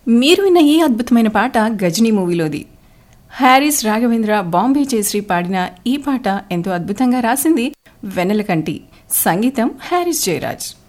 మీరు విన్న ఈ అద్భుతమైన పాట గజనీ మూవీలోది. హారిస్ రాఘవేంద్ర, బాంబే జయశ్రీ పాడిన ఈ పాట ఎంతో అద్భుతంగా రాసింది వెన్నెలకంటి, సంగీతం హారిస్ జయరాజ్.